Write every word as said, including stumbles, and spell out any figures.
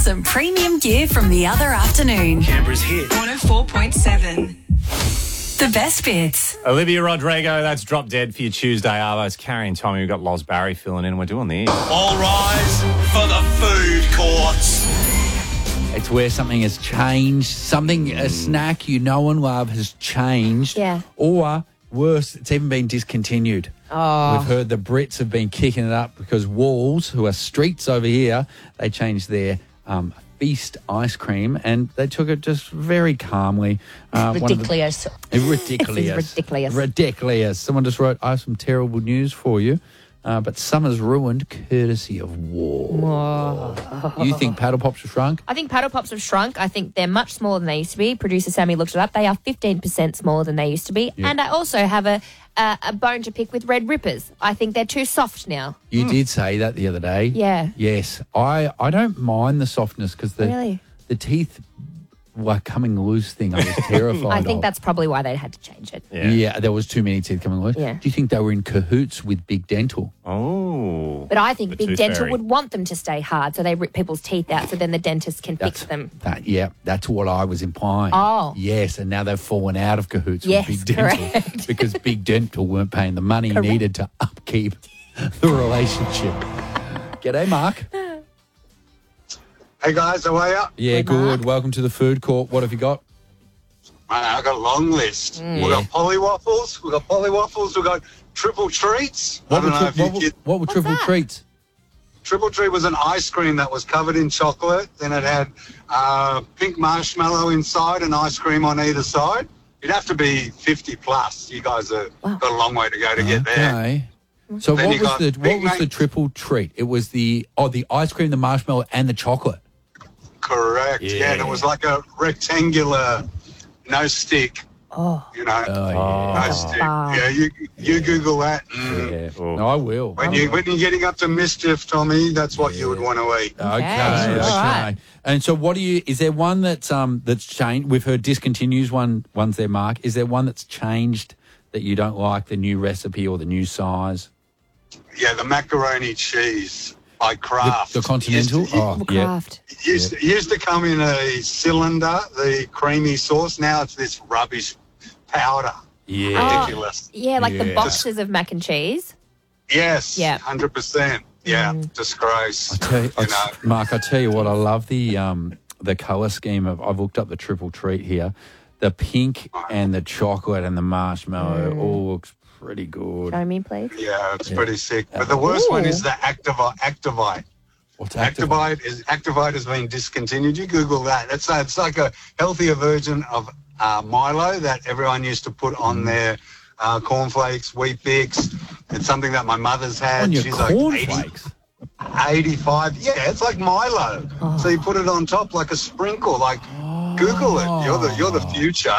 some premium gear from the other afternoon. Canberra's hit. one oh four point seven. The best bits. Olivia Rodrigo, that's Drop Dead for your Tuesday, Arvo. It's Carrie and Tommy. We've got Loz Barry filling in. We're doing this. All rise for the food courts. It's where something has changed, something, a snack you know and love has changed. Yeah. Or, worse, it's even been discontinued. Oh. We've heard the Brits have been kicking it up because Walls, who are streets over here, they changed their um, Feast ice cream and they took it just very calmly. Uh, one of the- Ridiculous. Ridiculous. Ridiculous. Ridiculous. Someone just wrote, I have some terrible news for you, uh, but summer's ruined courtesy of war. You think Paddle Pops have shrunk? I think Paddle Pops have shrunk. I think they're much smaller than they used to be. Producer Sammy looked it up. They are fifteen percent smaller than they used to be. Yeah. And I also have a, a a bone to pick with Red Rippers. I think they're too soft now. You did say that the other day. Yeah. Yes. I, I don't mind the softness because the, Really? the teeth were coming loose thing. I was terrified I think of. that's probably why they had to change it. Yeah. Yeah, there was too many teeth coming loose. Yeah. Do you think they were in cahoots with Big Dental? Oh. But I think The Big tooth Dental fairy. would want them to stay hard so they rip people's teeth out so then the dentist can That's, fix them. That, yeah, that's what I was implying. Oh. Yes, and now they've fallen out of cahoots Yes, with Big Dental correct. because Big Dental weren't paying the money Correct. needed to upkeep the relationship. G'day, Mark. Hey guys, how are you? Yeah, Hey, good. Mark. Welcome to the food court. What have you got? Mate, I got a long list. Mm. We've Yeah. got Pollywaffles, we've got Pollywaffles, we've got Triple Treats. What I don't were, know tri- if you what, were- get... what were triple that? treats? Triple Treat was an ice cream that was covered in chocolate. Then it had uh, pink marshmallow inside and ice cream on either side. You'd have to be fifty plus. You guys have Wow. got a long way to go to get there. Okay. So Then what you was got the Big what was the Mac. triple treat? It was the oh the ice cream, the marshmallow, and the chocolate. Correct. Yeah. and it was like a rectangular, no stick. Oh. You know, Oh, no yeah. stick. Wow. Yeah, you you Google that. Mm. Yeah. Oh. No, I will. When you when you're getting up to mischief, Tommy, that's what you would want to eat. Okay, Okay, okay. all right. And so, what do you? Is there one that's um that's changed? We've heard discontinues one. One's there, Mark. Is there one that's changed that you don't like the new recipe or the new size? Yeah, the macaroni cheese by The, Kraft. the continental. Used to, Oh, yeah. Craft. used, to, used to come in a cylinder, the creamy sauce. Now it's this rubbish powder. Yeah. Ridiculous. Yeah, like the Yeah. boxes of mac and cheese. Yes. Yeah. one hundred percent. Yeah. Disgrace. I tell you, you I- know. Mark, I tell you what, I love the um the colour scheme of. I've looked up the triple treat here. The pink and the chocolate and the marshmallow all looks pretty good. Show me, please. Yeah, it's pretty sick. But the worst one Ooh. is the Activite. Activite. What's active? Activite is Activite has been discontinued. You Google that. It's a, it's like a healthier version of uh, Milo that everyone used to put on their uh, cornflakes, Wheat Bix. It's something that my mother's had. On your She's like eighty, cornflakes? eighty-five. Yeah, it's like Milo. So you put it on top like a sprinkle. Like Google it. You're the you're the future.